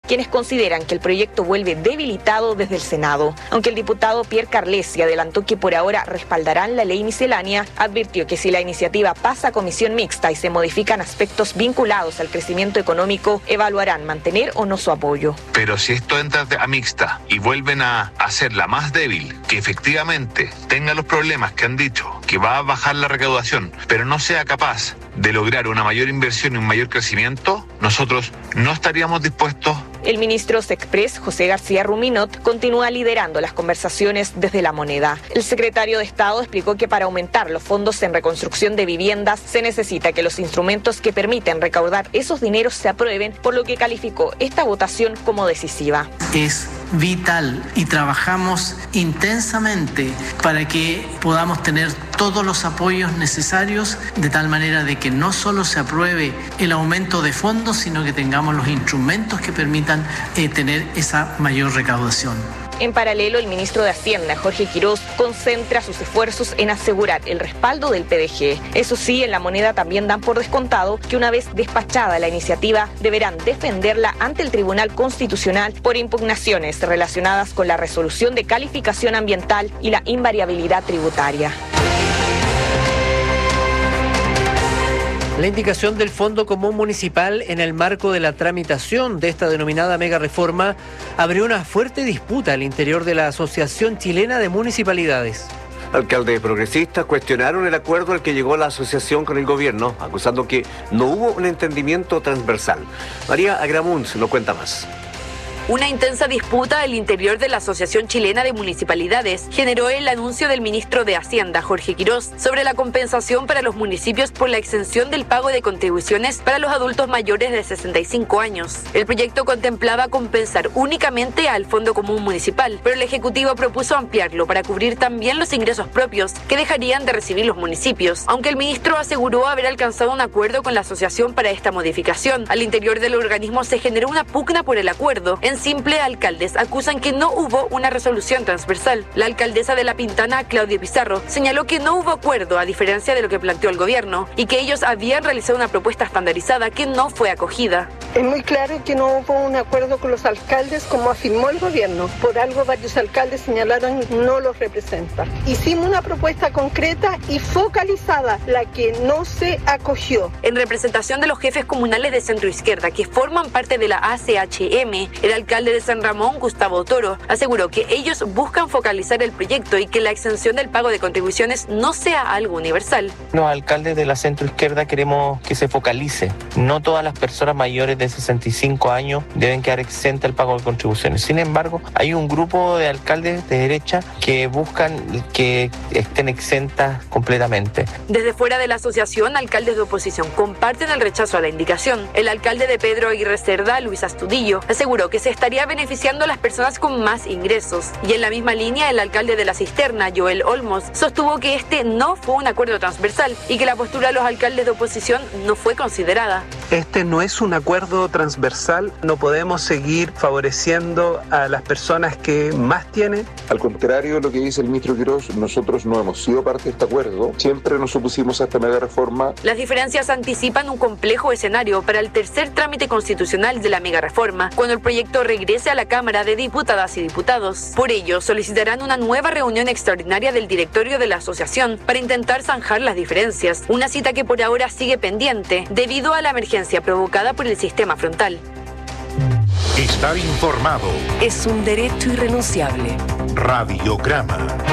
quienes consideran que el proyecto vuelve debilitado desde el Senado. Aunque el diputado Pierre Carlesi adelantó que por ahora respaldarán la ley miscelánea, advirtió que si la iniciativa pasa a comisión mixta y se modifican aspectos vinculados al crecimiento económico, evaluarán mantener o no su apoyo. Pero si esto entra a mixta y vuelven a hacerla más débil, que efectivamente tenga los problemas que han dicho, que va a bajar la recaudación, pero no sea capaz de lograr una mayor inversión y un mayor crecimiento, nosotros no estaríamos dispuestos. El ministro Sexpress, José García Ruminot, continúa liderando las conversaciones desde La Moneda. El secretario de Estado explicó que para aumentar los fondos en reconstrucción de viviendas se necesita que los instrumentos que permiten recaudar esos dineros se aprueben, por lo que calificó esta votación como decisiva. Es vital y trabajamos intensamente para que podamos tener todos los apoyos necesarios de tal manera de que no solo se apruebe el aumento de fondos, sino que tengamos los instrumentos que permitan tener esa mayor recaudación. En paralelo, el ministro de Hacienda, Jorge Quirós, concentra sus esfuerzos en asegurar el respaldo del PDG. Eso sí, en La Moneda también dan por descontado que una vez despachada la iniciativa, deberán defenderla ante el Tribunal Constitucional por impugnaciones relacionadas con la resolución de calificación ambiental y la invariabilidad tributaria. La indicación del Fondo Común Municipal en el marco de la tramitación de esta denominada mega reforma abrió una fuerte disputa al interior de la Asociación Chilena de Municipalidades. Alcaldes progresistas cuestionaron el acuerdo al que llegó la asociación con el gobierno, acusando que no hubo un entendimiento transversal. María Agramunt nos cuenta más. Una intensa disputa al interior de la Asociación Chilena de Municipalidades generó el anuncio del ministro de Hacienda, Jorge Quirós, sobre la compensación para los municipios por la exención del pago de contribuciones para los adultos mayores de 65 años. El proyecto contemplaba compensar únicamente al Fondo Común Municipal, pero el Ejecutivo propuso ampliarlo para cubrir también los ingresos propios que dejarían de recibir los municipios, aunque el ministro aseguró haber alcanzado un acuerdo con la asociación para esta modificación. Al interior del organismo se generó una pugna por el acuerdo. En simple, alcaldes acusan que no hubo una resolución transversal. La alcaldesa de La Pintana, Claudia Pizarro, señaló que no hubo acuerdo a diferencia de lo que planteó el gobierno y que ellos habían realizado una propuesta estandarizada que no fue acogida. Es muy claro que no hubo un acuerdo con los alcaldes como afirmó el gobierno. Por algo varios alcaldes señalaron no los representa. Hicimos una propuesta concreta y focalizada, la que no se acogió. En representación de los jefes comunales de centro izquierda que forman parte de la ACHM, el alcalde de San Ramón, Gustavo Toro, aseguró que ellos buscan focalizar el proyecto y que la exención del pago de contribuciones no sea algo universal. Los alcaldes de la centro izquierda queremos que se focalice. No todas las personas mayores de 65 años deben quedar exentas del pago de contribuciones. Sin embargo, hay un grupo de alcaldes de derecha que buscan que estén exentas completamente. Desde fuera de la asociación, alcaldes de oposición comparten el rechazo a la indicación. El alcalde de Pedro Aguirre Cerda, Luis Astudillo, aseguró que se estaría beneficiando a las personas con más ingresos. Y en la misma línea, el alcalde de La Cisterna, Joel Olmos, sostuvo que este no fue un acuerdo transversal y que la postura de los alcaldes de oposición no fue considerada. Este no es un acuerdo transversal, no podemos seguir favoreciendo a las personas que más tienen. Al contrario de lo que dice el ministro Quirós, nosotros no hemos sido parte de este acuerdo, siempre nos opusimos a esta mega reforma. Las diferencias anticipan un complejo escenario para el tercer trámite constitucional de la mega reforma, cuando el proyecto regrese a la Cámara de Diputadas y Diputados. Por ello, solicitarán una nueva reunión extraordinaria del directorio de la asociación para intentar zanjar las diferencias, una cita que por ahora sigue pendiente debido a la emergencia provocada por el sistema frontal. Estar informado es un derecho irrenunciable. Radiograma.